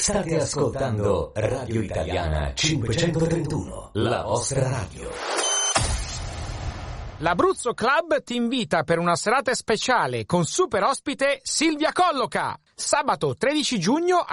State ascoltando Radio Italiana 531, la vostra radio. L'Abruzzo Club ti invita per una serata speciale con super ospite Silvia Colloca. Sabato 13 giugno